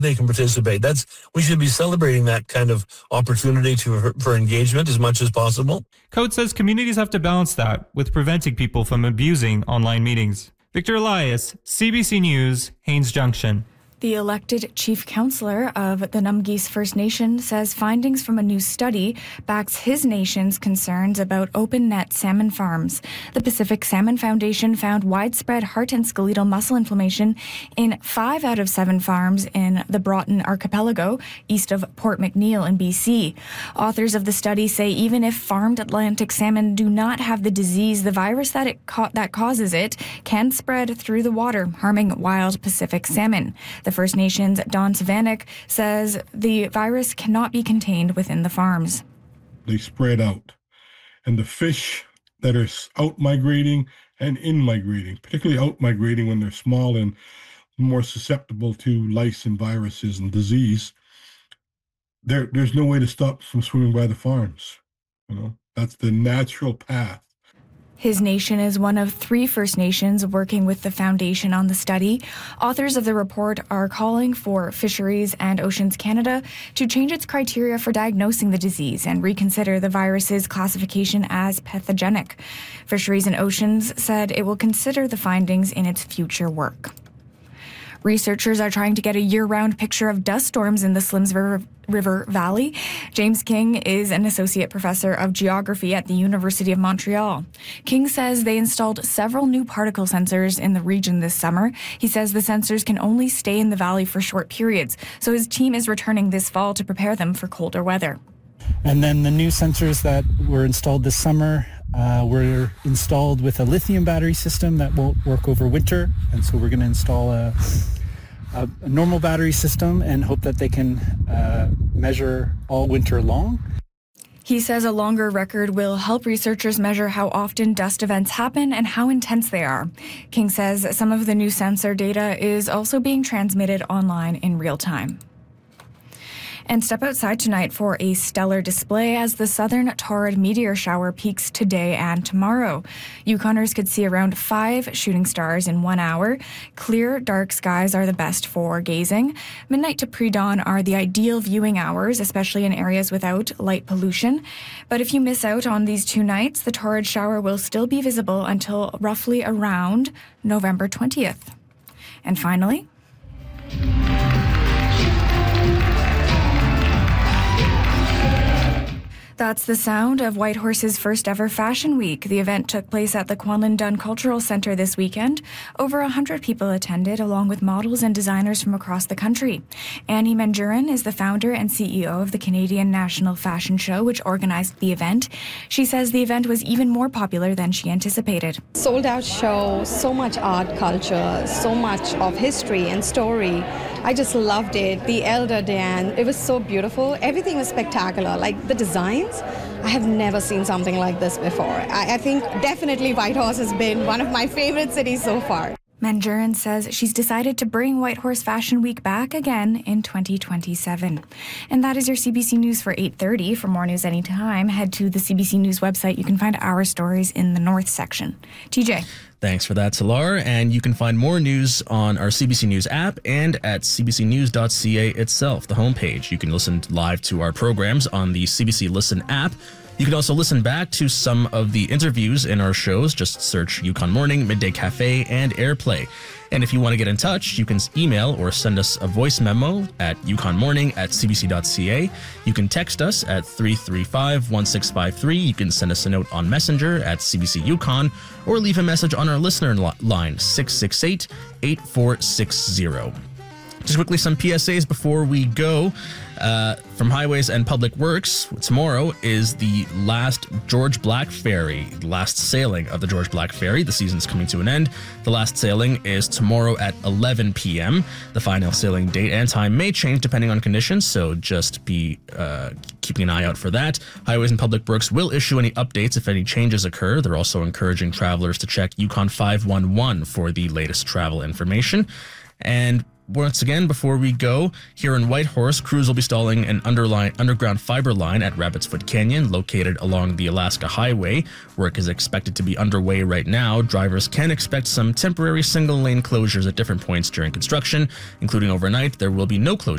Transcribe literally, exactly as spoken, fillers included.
they can participate. That's we should be celebrating that kind of opportunity to for engagement as much as possible. Code says communities have to balance that with preventing people from abusing online meetings. Victor Elias, C B C News, Haines Junction. The elected chief counselor of the Numgis First Nation says findings from a new study backs his nation's concerns about open net salmon farms. The Pacific Salmon Foundation found widespread heart and skeletal muscle inflammation in five out of seven farms in the Broughton Archipelago, east of Port McNeill in B C. Authors of the study say even if farmed Atlantic salmon do not have the disease, the virus that it ca- that causes it can spread through the water, harming wild Pacific salmon. The First Nations' Don Savanek says the virus cannot be contained within the farms. They spread out. And the fish that are out migrating and in migrating, particularly out migrating when they're small and more susceptible to lice and viruses and disease, there, there's no way to stop from swimming by the farms. You know, that's the natural path. His nation is one of three First Nations working with the foundation on the study. Authors of the report are calling for Fisheries and Oceans Canada to change its criteria for diagnosing the disease and reconsider the virus's classification as pathogenic. Fisheries and Oceans said it will consider the findings in its future work. Researchers are trying to get a year-round picture of dust storms in the Slims River, River Valley. James King is an associate professor of geography at the University of Montreal. King says they installed several new particle sensors in the region this summer. He says the sensors can only stay in the valley for short periods, so his team is returning this fall to prepare them for colder weather. And then the new sensors that were installed this summer uh, were installed with a lithium battery system that won't work over winter. And so we're going to install a, a, a normal battery system and hope that they can uh, measure all winter long. He says a longer record will help researchers measure how often dust events happen and how intense they are. King says some of the new sensor data is also being transmitted online in real time. And step outside tonight for a stellar display as the southern Taurid meteor shower peaks today and tomorrow. Yukoners could see around five shooting stars in one hour. Clear, dark skies are the best for gazing. Midnight to pre-dawn are the ideal viewing hours, especially in areas without light pollution. But if you miss out on these two nights, the Taurid shower will still be visible until roughly around November twentieth. And finally, that's the sound of Whitehorse's first ever Fashion Week. The event took place at the Kwanlin Dunn Cultural Centre this weekend. Over one hundred people attended, along with models and designers from across the country. Annie Manjurin is the founder and C E O of the Canadian National Fashion Show, which organized the event. She says the event was even more popular than she anticipated. Sold out show, so much art culture, so much of history and story. I just loved it. The Elder Dan, it was so beautiful. Everything was spectacular. Like the designs, I have never seen something like this before. I, I think definitely Whitehorse has been one of my favorite cities so far. Manjurin says she's decided to bring Whitehorse Fashion Week back again in twenty twenty-seven. And that is your C B C News for eight thirty. For more news anytime, head to the C B C News website. You can find our stories in the North section. T J. Thanks for that, Talar. And you can find more news on our C B C News app and at c b c news dot c a itself, the homepage. You can listen live to our programs on the C B C Listen app. You can also listen back to some of the interviews in our shows. Just search Yukon Morning, Midday Cafe, and Airplay. And if you want to get in touch, you can email or send us a voice memo at yukonmorning at c b c dot c a. You can text us at three three five, one six five three. You can send us a note on Messenger at C B C Yukon or leave a message on our listener line, six six eight, eight four six zero. Just quickly, some P S As before we go. Uh, from Highways and Public Works, tomorrow is the last George Black Ferry, last sailing of the George Black Ferry. The season's coming to an end. The last sailing is tomorrow at eleven p.m. The final sailing date and time may change depending on conditions, so just be uh, keeping an eye out for that. Highways and Public Works will issue any updates if any changes occur. They're also encouraging travelers to check Yukon five one one for the latest travel information. And once again, before we go, here in Whitehorse, crews will be installing an underline, underground fiber line at Rabbit's Foot Canyon, located along the Alaska Highway. Work is expected to be underway right now. Drivers can expect some temporary single-lane closures at different points during construction, including overnight. There will be no closure